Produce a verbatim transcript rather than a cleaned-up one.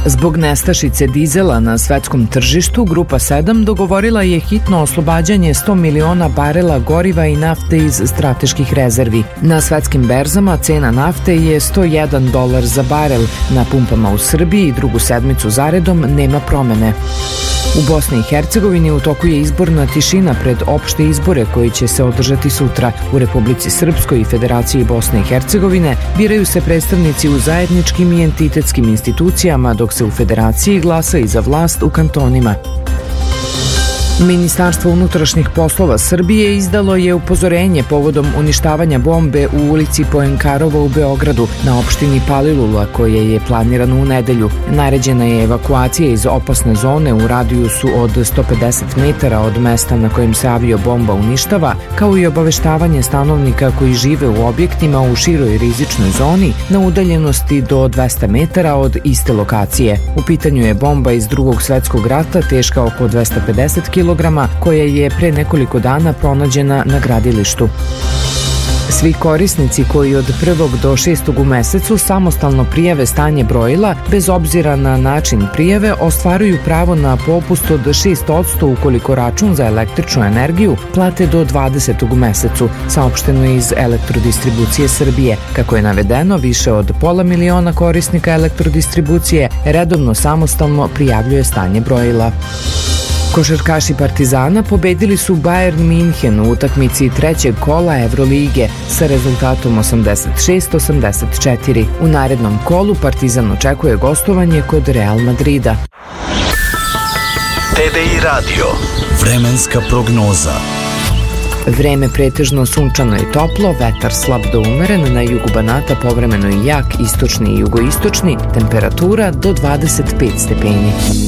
Zbog nestašice dizela na svetskom tržištu, Grupa sedam dogovorila je hitno oslobađanje sto miliona barela goriva i nafte iz strateških rezervi. Na svetskim berzama cena nafte je sto jedan dolar za barel, na pumpama u Srbiji drugu sedmicu zaredom nema promene. U Bosni i Hercegovini u toku je izborna tišina pred opšte izbore koji će se održati sutra. U Republici Srpskoj i Federaciji Bosne i Hercegovine biraju se predstavnici u zajedničkim i entitetskim institucijama, dok se u Federaciji glasa i za vlast u kantonima. Ministarstvo unutrašnjih poslova Srbije izdalo je upozorenje povodom uništavanja bombe u ulici Poenkarova u Beogradu na opštini Palilula koja je planirana u nedelju. Naređena je evakuacija iz opasne zone u radijusu od sto pedeset metara od mesta na kojem se avio bomba uništava, kao i obaveštavanje stanovnika koji žive u objektima u široj rizičnoj zoni na udaljenosti do dvesta metara od iste lokacije. U pitanju je bomba iz Drugog svetskog rata teška oko dvesta pedeset kilograma koja je pre nekoliko dana pronađena na gradilištu. Svi korisnici koji od prvog do šestog u mesecu samostalno prijave stanje brojila, bez obzira na način prijave, ostvaruju pravo na popust od šest posto ukoliko račun za električnu energiju plate do dvadesetog u mesecu, saopšteno je iz Elektrodistribucije Srbije. Kako je navedeno, više od pola miliona korisnika elektrodistribucije redovno samostalno prijavljuje stanje brojila. Košarkaši Partizana pobedili su Bayern Minhen u utakmici trećeg kola Evrolige sa rezultatom osamdeset šest osamdeset četiri. U narednom kolu Partizan očekuje gostovanje kod Real Madrida. T V I Radio. Vremenska prognoza. Vreme pretežno sunčano i toplo, vetar slab do umeren, na jugu Banata povremeno i jak, istočni i jugoistočni, temperatura do dvadeset pet stepeni.